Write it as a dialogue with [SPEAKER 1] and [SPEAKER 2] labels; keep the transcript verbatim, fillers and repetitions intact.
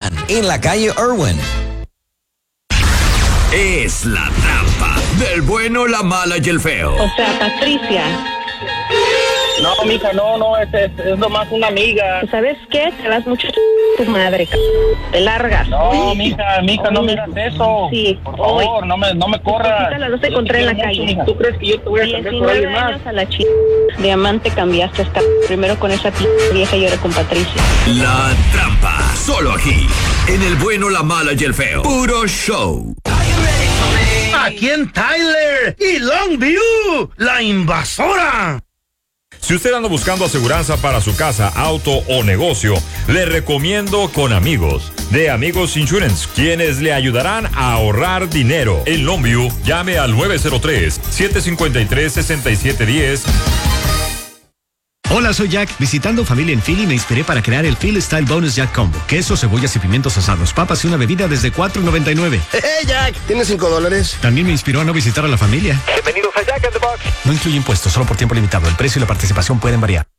[SPEAKER 1] en la calle Irwin.
[SPEAKER 2] Es la trampa del bueno, la mala y el feo.
[SPEAKER 3] O sea, Patricia.
[SPEAKER 4] No, mija, no, no, es, es, es nomás una amiga.
[SPEAKER 3] ¿Sabes qué? Te das mucho tu madre, c... te largas.
[SPEAKER 4] No, mija, mija, no me hagas eso.
[SPEAKER 3] Sí.
[SPEAKER 4] Por favor, no me, no me corras.
[SPEAKER 3] A las dos te encontré en la calle.
[SPEAKER 4] Mucho, ¿tú crees que yo te voy a cambiar por alguien más?
[SPEAKER 3] años a la ch... Diamante cambiaste hasta primero con esa p... vieja y ahora con Patricia.
[SPEAKER 2] La trampa, solo aquí, en el bueno, la mala y el feo. Puro show.
[SPEAKER 5] Aquí en Tyler y Longview, la invasora.
[SPEAKER 6] Si usted anda buscando aseguranza para su casa, auto o negocio, le recomiendo Con Amigos, de Amigos Insurance, quienes le ayudarán a ahorrar dinero. En Longview, llame al nueve cero tres, siete cinco tres, seis siete uno cero.
[SPEAKER 7] Hola, soy Jack. Visitando familia en Philly me inspiré para crear el Philly Style Bonus Jack Combo. Queso, cebollas y pimientos asados, papas y una bebida desde cuatro noventa y nueve.
[SPEAKER 8] Hey, Jack, ¿tienes cinco dólares?
[SPEAKER 7] También me inspiró a no visitar a la familia.
[SPEAKER 8] Bienvenidos a Jack in the Box.
[SPEAKER 7] No incluye impuestos, solo por tiempo limitado. El precio y la participación pueden variar.